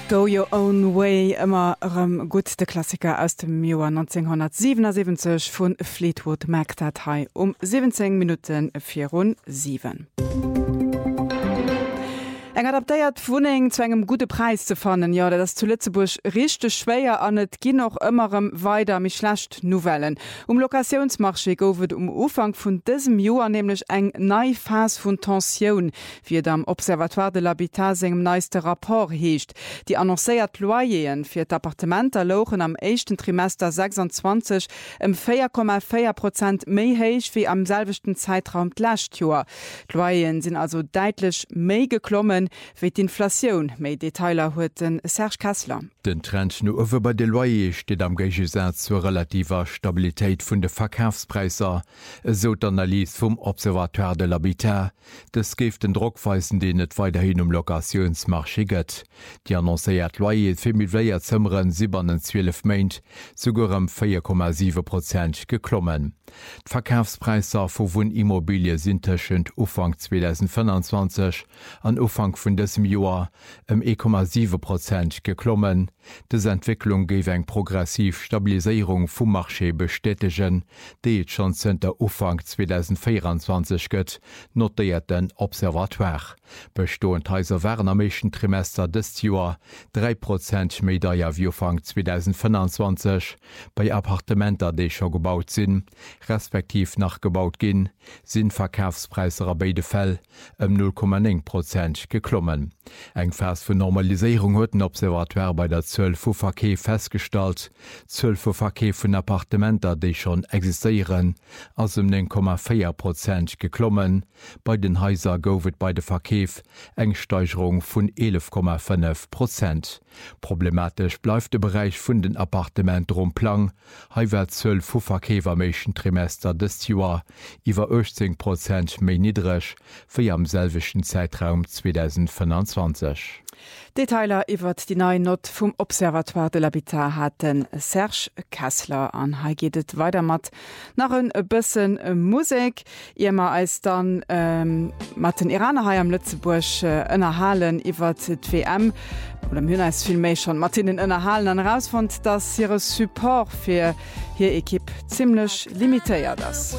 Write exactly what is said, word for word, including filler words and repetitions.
Go Your Own Way, immer ähm, gut der Klassiker aus dem Jahr neunzehnhundertsiebenundsiebzig von Fleetwood Mac, Datei um siebzehn Minuten vor sieben. Eng adaptéiert Wuning zu engem gute Preis zu fannen, ja, das zu Lützeburg richtig schwer an et gi noch immerem weiter mit schlecht Novellen. Um Lokationsmarché gowet um Ufang vun diesem Jahr nämlich eng neue Phase von Tension, wie am Observatoire de l'Habitat segem neueste Rapport heescht. Die annoncéiert Loyeren fir d'Appartementer lochen am ersten Trimester sechsundzwanzig um vier Komma vier Prozent méi heich wie am selbechten Zeitraum d'lächt Jahr. Loyeren sind also deutlich méi geklommen wie d'Inflation. Méi Detailer huet den Serge Kessler. Den Trend no over bei de Loyer steht am Gegensatz zur relativer Stabilität vun de Verkaufspreiser, so d'Analyse vum Observatoire de l'Habitat. Das geft den Druckweisen, den net weiterhin um Lokationsmarché gëtt. Die annoncéiert Loyer fir mitéier zëmmeren siebzwölf Meint sogar um vier Komma sieben Prozent geklommen. D'Verkaufspreiser vu Wohnimmobilie sind tschent Ufang zweitausendfünfundzwanzig an Ufang vun diesem Jahr um eins Komma sieben Prozent geklommen. Des Entwicklung géif eng progressiv Stabilisierung vum Marché bestätigen, déi et schon zenter Ufang zweitausendvierundzwanzig gëtt, notiert den Observatoire. Bestoend heiser wären am meeschten Trimester des Joer drei Prozent méiier wie Ufang zweitausendfünfundzwanzig. Bei Appartementer, déi schon gebaut sinn, respektiv nachgebaut ginn, sinn Verkaufspreiser a beide Fäll um null Komma neun Prozent geklommen. Eng Vers vun Normalisierung huet den Observatoire bei der Zöll vu Verkehr festgestalt, Zöll vu Verkehr vun Appartementer, déi schon existieren, ass um neun Komma vier Prozent geklommen. Bei den Häuser gowet bei de Verkehr eng Steigerung vun elf Komma fünf Prozent. Problematisch bleif de Bereich vun den Appartement rumplang, heiwer Zöll vu Verkehr am meeschten Trimester des Joer iwwer achtzehn Prozent méi niedrigch fir am selwechten Zeitraum zweitausendfünfundzwanzig. Detailer iwwer die neue Not vum Observatoire de l'Habitat hatten Serge Kessler an. Ha gehtet weiter mat nach een bëssen Musik. Imer als dann ähm, mat den Iraner ha am Lützeburg ënnerhalen äh, iwwer d'W M oder Hünner is viel méi schon Martinen ënnerhalen an herausfund, dass ihre Support fir hier Ekipp ziemlich limitéiert das.